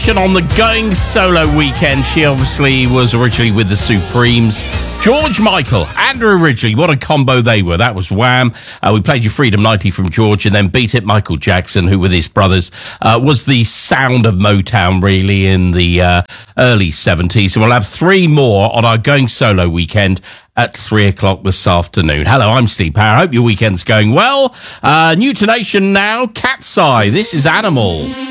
On the Going Solo weekend, she obviously was originally with the Supremes. George Michael, Andrew Ridgeley, what a combo they were. That was Wham. We played you Freedom 90 from George, and then Beat It, Michael Jackson, who with his brothers was the sound of Motown really in the early 70s. And we'll have three more on our Going Solo weekend at 3 o'clock this afternoon. Hello, I'm Steve Power. Hope your weekend's going well. New to Nation now, Cat's Eye. This is Animal.